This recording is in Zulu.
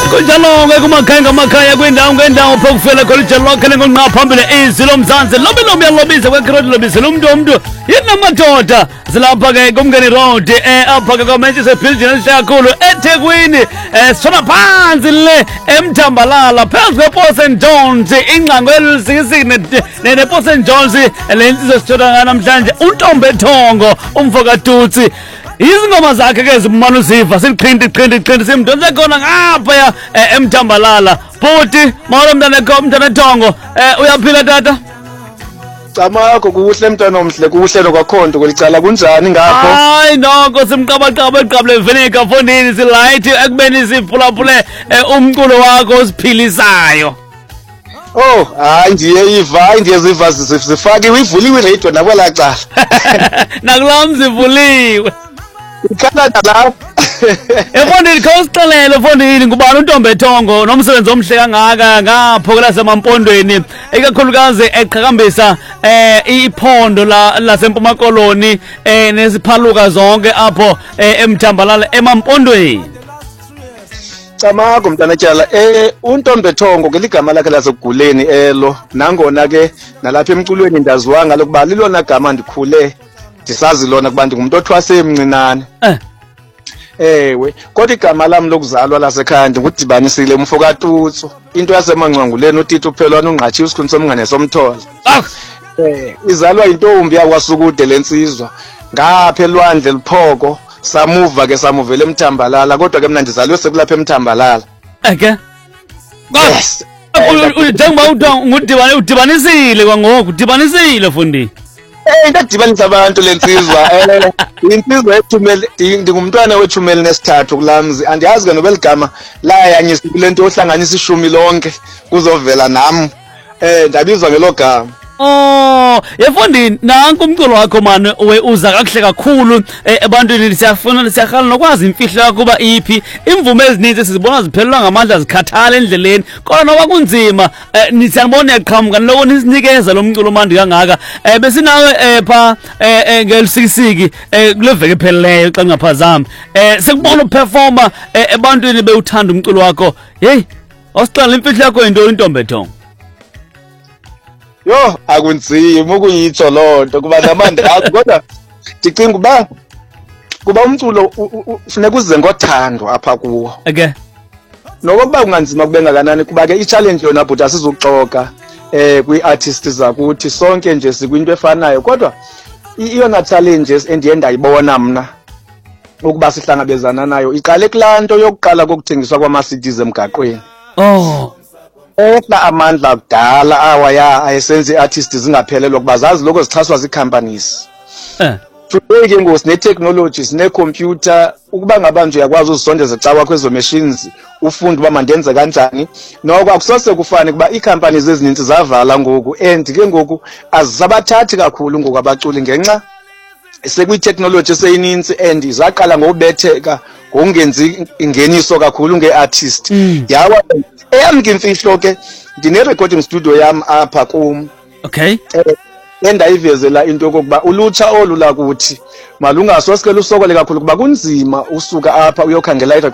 kunjalo-ke kumakhaya kwindawo ngendawo pha kufela khona ijalokhele ngonqa phambili izwi lomzantsi lobi yalobisa kwekroti lobisela umntu yini namadoda zilapha-ke kumngeni road apha-ke kwamanchester business kakhulu eThekwini sithona phansi le emthambalala phezu kwe-Port St John's ingcango elisikisiki ne-Port St John's le nsizwe sithona namhlanje uNtombethongo umfo kaTutsi. Izingoma zakhe ke zimana uziva siqhinti simdonse khona ngaphaya emthambalala. Bhuti mawolo mntana Thongo uyaphila tata? Camakho kuhle mntwana omhle kuhle nokwakhonto kwelicala kunjani ngapho? Hayi noko simqabaqaba eqabule vinegar fondini silight ekubeni siphulaphule umculo wakho osiphilisayo. Oh, hayi ndiyeziva zifakiwe ivuliwe radio nakwela cala. Nakulam zivuliwe. Icanada lapho. Efondini khawusixelele fondini ngubani uNtombethongo nomsebenzi omhle kangaka ngaphokela semampondweni ikakhulukazi eqhakambisa iphondo laseMpuma Koloni nesiphaluka zonke apho emthambalala emampondweni. Camakho mntana tyala uNtombethongo ke ligama lakhe laseguleni elo nangona ke nalapha emculweni ndaziwanga lokuba lilona gama ndikhule ndisazi lona kuba ndingumuntu othwase emncinane. Ewe kodwa igama lami lokuzalwa lasekhaya ndingudibanisile umfo kaTutsu into yasemangcwanguleni uTito uphelwana ungqatshiwe isikhuni somngane somthola. Izalwa intombi yakwasukude lensizwa ngapha elwandle liphoko samuva ke samuvela emthambalala kodwa ke mina ndizalwe sekulapha emthambalala. Eke yes njengoba udibanisile kwangoku udibanisile fondini. Into edibanisa abantu lensizwa insizwa ethumele ndingumntwana wethumeli nesithathu kulamzi andiyazi ke nobe ligama layanyisa kulento ohlanganisa ishumi lonke kuzovela nami ndabizwa ngelogama. Oh yefondini nanku umculo wakho manje uza kakuhle kakhulu ebantwini siyakhala nokwazi imfihlo yakho kuba iphi imvume ezininzi sizibona ziphelelwa ngamandla zikhathala endleleni kodwa noba kunzima nisiyabona yaqhamuka lokho nisinikeza lo mculo manje kangaka besinawe pha ngelisikisiki kule veke ephelileyo xa ngingaphazami sekubona uperforma ebantwini bewuthanda umculo wakho hey awusiqala imfihlo yakho into uNtombethongo. Yo akunzima ukuyitsho lonto kuba namanje kodwa ndicinga kuba umculo ufuneka uze ngothando apha kuwo. Okay. Nokuba kunganzima kubengakanani kuba ke i-challenge yona but asizuxoka kwi-artist zakuthi sonke nje sikwinto efanayo kodwa iyona challenges endiye ndayibona mna ukuba sihlangabezana nayo iqale kulanto yokuqala kokuthengiswa kwama-CDs emgaqweni. Oh Ehla amandla kudala awaya ayesenze artists zingaphelelwa kuba zazi lokho zixhaswa zii-companies. Today ke ngoku sine-technology sine-computer ukuba ngaba nje uyakwazi uzisondeza cawa kwezo machines ufunde uba mandenze kanjani noko akusose kufane kuba ii-companies ezininzi zavala ngoku and ke ngoku azisabathathi kakhulu ngoku abaculi ngenxa sekwi-technology eseyininzi and zaqala ngokubetheka ngokungenzi ingeniso kakhulu nge-artist yawa eyami ke imfihlo ke ndine-recording studio yami apha kum. Okay. Endayivezela into yokokuba ulutsha olu lakuthi malungasoske lusokole kakhulu kuba kunzima usuka apha uyokhangela